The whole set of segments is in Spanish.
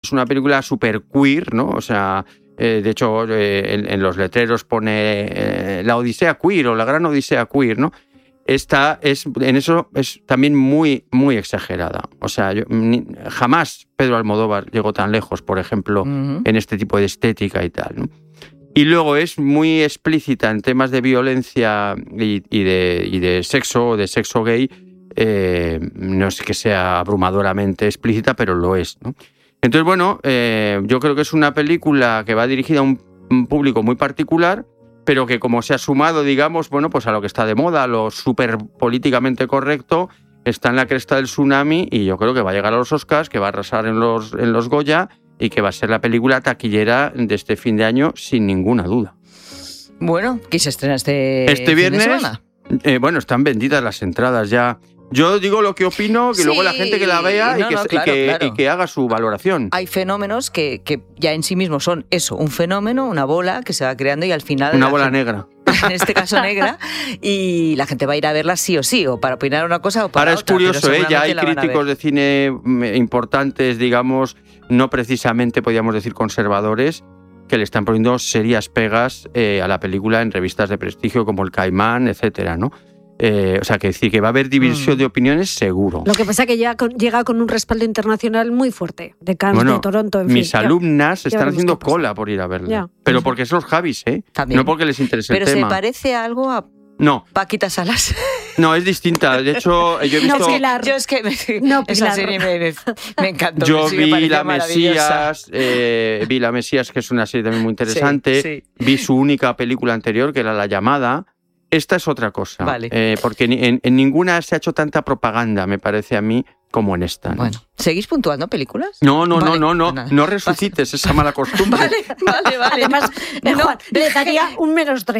es una película super queer, ¿no? O sea, de hecho, en los letreros pone la Odisea queer o la Gran Odisea queer, ¿no? En eso es también muy, muy exagerada. O sea, jamás Pedro Almodóvar llegó tan lejos, por ejemplo, en este tipo de estética y tal, ¿no? Y luego es muy explícita en temas de violencia y de sexo gay. No es que sea abrumadoramente explícita, pero lo es, ¿no? Entonces, bueno, yo creo que es una película que va dirigida a un público muy particular, pero que como se ha sumado, digamos, bueno, pues a lo que está de moda, a lo súper políticamente correcto, está en la cresta del tsunami y yo creo que va a llegar a los Oscars, que va a arrasar en los Goya y que va a ser la película taquillera de este fin de año sin ninguna duda. Bueno, ¿qué se estrena este viernes? Fin de semana? Bueno, están vendidas las entradas ya. Yo digo lo que opino, que luego la gente que la vea y que haga su valoración. Hay fenómenos que ya en sí mismos son eso, un fenómeno, una bola que se va creando y al final... Una bola negra. En este caso negra, y la gente va a ir a verla sí o sí, o para opinar una cosa o para otra. Ahora es curioso, ya hay críticos de cine importantes, digamos, no precisamente, podríamos decir, conservadores, que le están poniendo serias pegas a la película en revistas de prestigio como El Caimán, etcétera, ¿no? O sea, que decir que va a haber división de opiniones seguro. Lo que pasa es que llega con un respaldo internacional muy fuerte, de Cannes, de Toronto, en fin. Mis alumnas están haciendo cola por ir a verla. Ya. Pero porque son los Javis, ¿eh? También. No porque les interese el tema. Pero se parece algo a Paquita Salas. No, es distinta. De hecho, yo he visto... Yo es que esa serie me encantó. Yo vi La Mesías, que es una serie también muy interesante. Sí. Vi su única película anterior, que era La Llamada. Esta es otra cosa, vale. Porque en ninguna se ha hecho tanta propaganda, me parece a mí, como en esta, ¿no? Bueno, ¿seguís puntuando películas? No resucites esa mala costumbre. Vale. Además, Juan, le daría un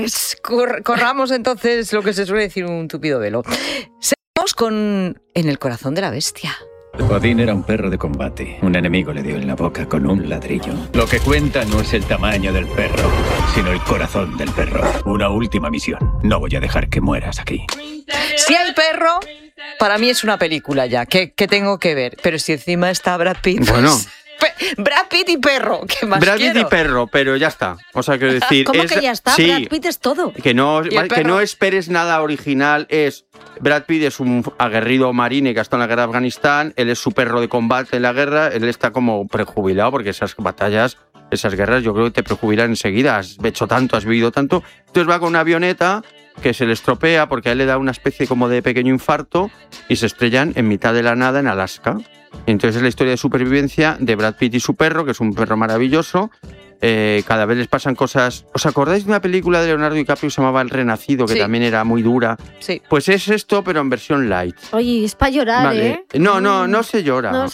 -3. Corramos entonces lo que se suele decir un tupido velo. Seguimos con En el corazón de la bestia. Odín era un perro de combate. Un enemigo le dio en la boca con un ladrillo. Lo que cuenta no es el tamaño del perro, sino el corazón del perro. Una última misión. No voy a dejar que mueras aquí. Si hay perro, para mí es una película ya. ¿Qué tengo que ver? Pero si encima está Brad Pitt... Bueno... Brad Pitt y perro, ¿qué más Brad Pitt y perro, pero ya está. O sea, quiero decir... ¿Cómo que ya está? Sí, Brad Pitt es todo. Que no esperes nada original. Brad Pitt es un aguerrido marine que ha estado en la guerra de Afganistán, él es su perro de combate en la guerra, él está como prejubilado porque esas batallas, esas guerras, yo creo que te prejubilan enseguida, has hecho tanto, has vivido tanto. Entonces va con una avioneta que se le estropea porque a él le da una especie como de pequeño infarto y se estrellan en mitad de la nada en Alaska. Entonces es la historia de supervivencia de Brad Pitt y su perro, que es un perro maravilloso. Cada vez les pasan cosas... ¿Os acordáis de una película de Leonardo DiCaprio que se llamaba El Renacido, que también era muy dura? Sí. Pues es esto, pero en versión light. Oye, es para llorar, vale. No se llora. No,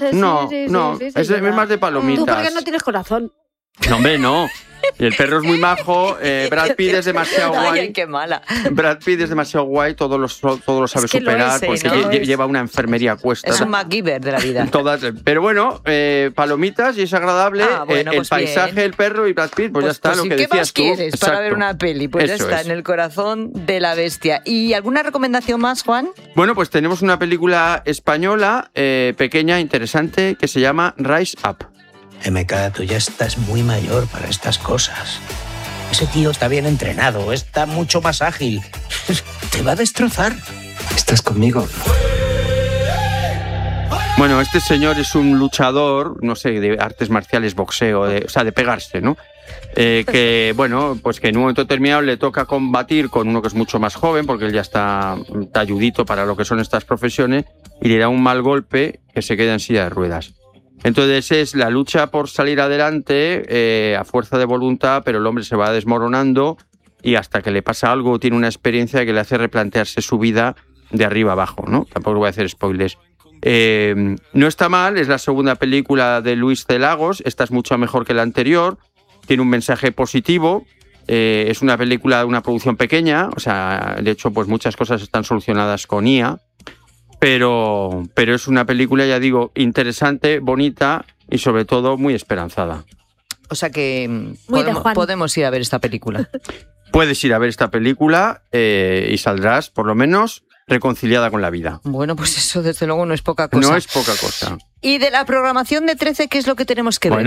es más de palomitas. Tú porque no tienes corazón. No, hombre, no. Y el perro es muy majo, Brad Pitt es demasiado guay. Ay, qué mala. Brad Pitt es demasiado guay, todo lo sabe superar, porque lleva una enfermería a cuestas. Es un MacGyver de la vida. Pero bueno, palomitas y es agradable. Bueno, el paisaje, bien. El perro y Brad Pitt, pues ya está, lo que decías tú. ¿Qué más quieres para ver una peli? Pues eso ya está, En el corazón de la bestia. ¿Y alguna recomendación más, Juan? Bueno, pues tenemos una película española, pequeña, interesante, que se llama Rise Up. MK, tú ya estás muy mayor para estas cosas. Ese tío está bien entrenado, está mucho más ágil. Te va a destrozar. ¿Estás conmigo? Bueno, este señor es un luchador, no sé, de artes marciales, boxeo, o sea, de pegarse, ¿no? Que, bueno, pues que en un momento determinado le toca combatir con uno que es mucho más joven, porque él ya está talludito para lo que son estas profesiones, y le da un mal golpe que se queda en silla de ruedas. Entonces es la lucha por salir adelante a fuerza de voluntad, pero el hombre se va desmoronando y hasta que le pasa algo tiene una experiencia que le hace replantearse su vida de arriba abajo, ¿no? Tampoco voy a hacer spoilers. No está mal, es la segunda película de Luis de Lagos, esta es mucho mejor que la anterior, tiene un mensaje positivo, es una película de una producción pequeña, o sea, de hecho pues muchas cosas están solucionadas con IA, pero es una película, ya digo, interesante, bonita y sobre todo muy esperanzada. O sea que podemos ir a ver esta película. Puedes ir a ver esta película y saldrás, por lo menos, reconciliada con la vida. Bueno, pues eso desde luego no es poca cosa. No es poca cosa. Y de la programación de 13, ¿qué es lo que tenemos que ver?